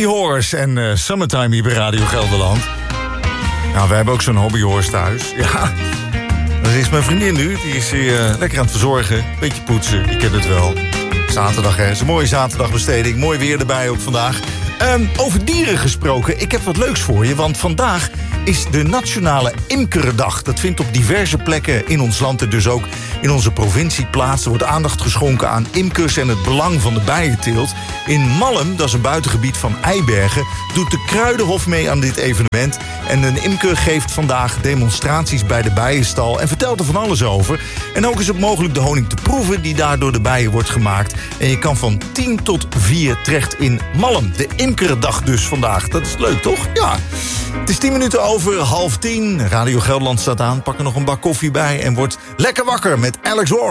Hobbyhorse en Summertime hier bij Radio Gelderland. Nou, wij hebben ook zo'n hobbyhorse thuis. Ja, dat is mijn vriendin nu. Die is hier lekker aan het verzorgen. Beetje poetsen, je kent het wel. Zaterdag, hè. Het is een mooie zaterdagbesteding. Mooi weer erbij ook vandaag. Over dieren gesproken, ik heb wat leuks voor je. Want vandaag is de Nationale Imkerdag. Dat vindt op diverse plekken in ons land en dus ook in onze provincie plaats. Er wordt aandacht geschonken aan imkers en het belang van de bijenteelt. In Mallem, dat is een buitengebied van Eibergen, doet de Kruidenhof mee aan dit evenement. En een imker geeft vandaag demonstraties bij de bijenstal en vertelt er van alles over. En ook is het mogelijk de honing te proeven die daar door de bijen wordt gemaakt. En je kan van 10 tot 4 terecht in Mallem. De Imkerdag dus vandaag. Dat is leuk, toch? Ja. Het is 10 minuten over 9:30. Radio Gelderland staat aan. Pak er nog een bak koffie bij en wordt lekker wakker met Alex Warren.